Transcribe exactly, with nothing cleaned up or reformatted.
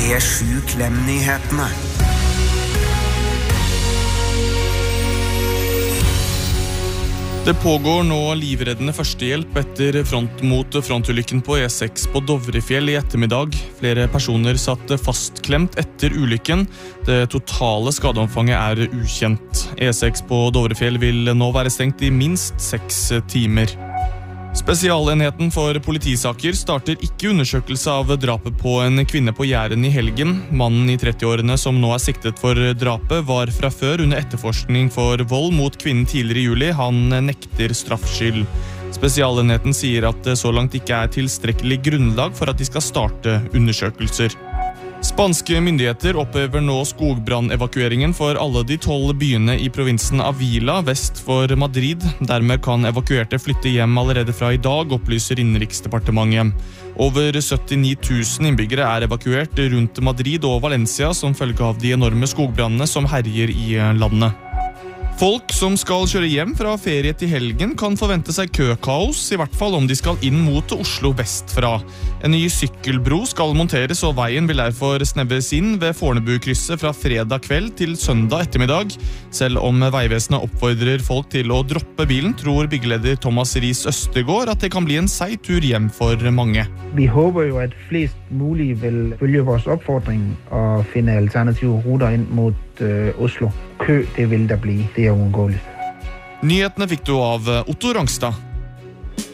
P sju Klem-nyhetene. Det pågår nå livreddende førstehjelp etter front mot frontulykken på E seks på Dovrefjell i ettermiddag. Flere personer satt fastklemt etter ulykken. Det totale skadeomfanget er ukjent. E seks på Dovrefjell vil nå være stengt i minst seks timer. Spesialenheten for politisaker starter ikke undersøkelse av drapet på en kvinne på Jæren i helgen. Mannen i trettiårene som nå er siktet for drapet var fra før under etterforskning for vold mot kvinnen tidligere i juli. Han nekter straffskyld. Spesialenheten sier at det så langt ikke er tilstrekkelig grunnlag for at de skal starte undersøkelser. Spanske myndigheter opphever nå skogbrannevakueringen for alle de tolv byene i provinsen Avila vest for Madrid. Dermed kan evakuerte flytte hjem allerede fra i dag, opplyser Innenriksdepartementet. Over syttini tusen innbyggere er evakuert rundt Madrid og Valencia som følge av de enorme skogbrannene som herjer i landet. Folk som skal kjøre hjem fra ferie til helgen kan forvente seg køkaos, i hvert fall om de skal inn mot Oslo vestfra. En ny sykkelbro skal monteres, og veien vil derfor snevres inn ved Fornebukrysset fra fredag kveld til søndag ettermiddag. Selv om Veivesenet oppfordrer folk til å droppe bilen, tror byggeleder Thomas Ries Østergaard at det kan bli en seig tur hjem for mange. Vi håper jo at flest mulig vil følge vores oppfordring og finne alternative ruter inn mot uh, Oslo. Kø, det vil der bli. Det er uundgåeligt. Nyhetene fikk du av Otto Rangstad.